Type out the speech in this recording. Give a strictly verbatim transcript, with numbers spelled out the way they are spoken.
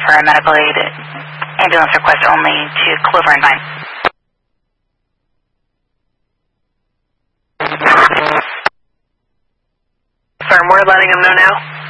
for a medical aid ambulance request only to Clover and Vine. Firm, we're letting them know now.